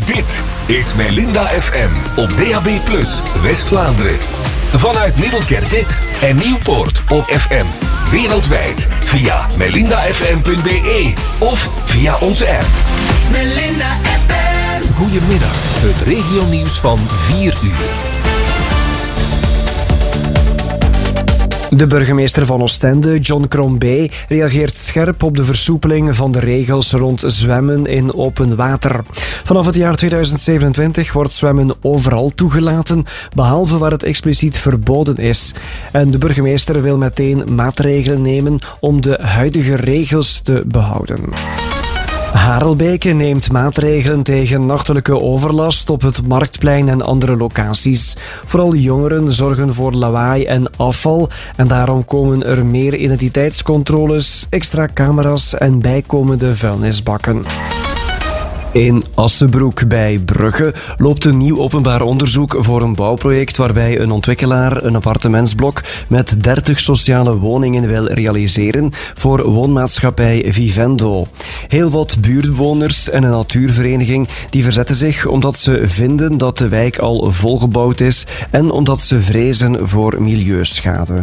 Dit is Melinda FM op DAB+, West-Vlaanderen. Vanuit Middelkerke en Nieuwpoort op FM. Wereldwijd via melindafm.be of via onze app. Melinda FM. Goedemiddag, het regionieuws van 4 uur. De burgemeester van Oostende, John Crombie, reageert scherp op de versoepeling van de regels rond zwemmen in open water. Vanaf het jaar 2027 wordt zwemmen overal toegelaten, behalve waar het expliciet verboden is. En de burgemeester wil meteen maatregelen nemen om de huidige regels te behouden. Harelbeke neemt maatregelen tegen nachtelijke overlast op het Marktplein en andere locaties. Vooral jongeren zorgen voor lawaai en afval en daarom komen er meer identiteitscontroles, extra camera's en bijkomende vuilnisbakken. In Assebroek bij Brugge loopt een nieuw openbaar onderzoek voor een bouwproject waarbij een ontwikkelaar een appartementsblok met 30 sociale woningen wil realiseren voor woonmaatschappij Vivendo. Heel wat buurtbewoners en een natuurvereniging die verzetten zich omdat ze vinden dat de wijk al volgebouwd is en omdat ze vrezen voor milieuschade.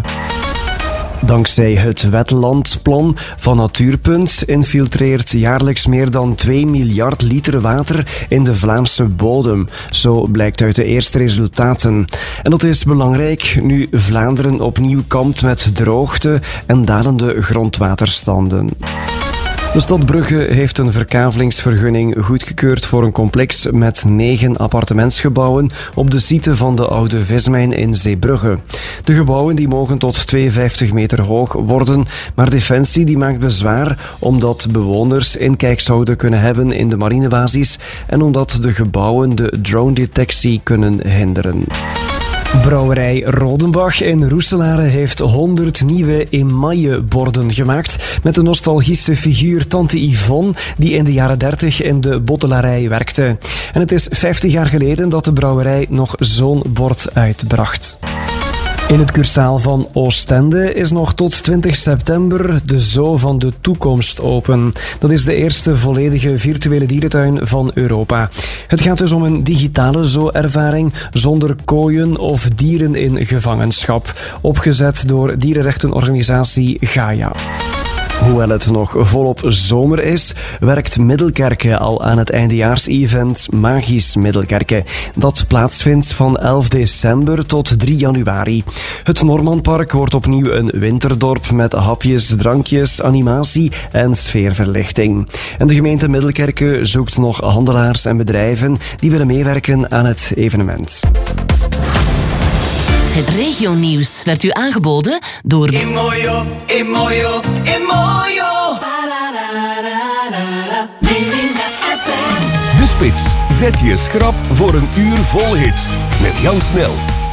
Dankzij het Wetlandplan van Natuurpunt infiltreert jaarlijks meer dan 2 miljard liter water in de Vlaamse bodem. Zo blijkt uit de eerste resultaten. En dat is belangrijk nu Vlaanderen opnieuw kampt met droogte en dalende grondwaterstanden. De stad Brugge heeft een verkavelingsvergunning goedgekeurd voor een complex met 9 appartementsgebouwen op de site van de oude vismijn in Zeebrugge. De gebouwen die mogen tot 52 meter hoog worden, maar Defensie die maakt bezwaar omdat bewoners inkijk zouden kunnen hebben in de marinebasis en omdat de gebouwen de drone-detectie kunnen hinderen. Brouwerij Rodenbach in Roeselare heeft 100 nieuwe emailleborden gemaakt met de nostalgische figuur Tante Yvonne die in de jaren 30 in de bottelarij werkte. En het is 50 jaar geleden dat de brouwerij nog zo'n bord uitbracht. In het cursaal van Oostende is nog tot 20 september de Zoo van de Toekomst open. Dat is de eerste volledige virtuele dierentuin van Europa. Het gaat dus om een digitale zoo-ervaring zonder kooien of dieren in gevangenschap. Opgezet door dierenrechtenorganisatie Gaia. Hoewel het nog volop zomer is, werkt Middelkerke al aan het eindejaarsevent Magisch Middelkerke. Dat plaatsvindt van 11 december tot 3 januari. Het Normanpark wordt opnieuw een winterdorp met hapjes, drankjes, animatie en sfeerverlichting. En de gemeente Middelkerke zoekt nog handelaars en bedrijven die willen meewerken aan het evenement. Het regionieuws werd u aangeboden door Imoyo, Imoyo, Imoyo. Melinda FM. De Spits. Zet je schrap voor een uur vol hits. Met Jan Snel.